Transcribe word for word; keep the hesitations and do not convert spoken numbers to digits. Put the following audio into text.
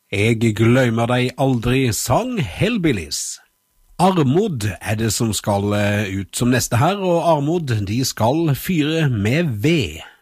Jeg glemmer deg aldri, sang Hellbillies. Armod er det som skal ut som neste her, og Armod de skal fyre med ved.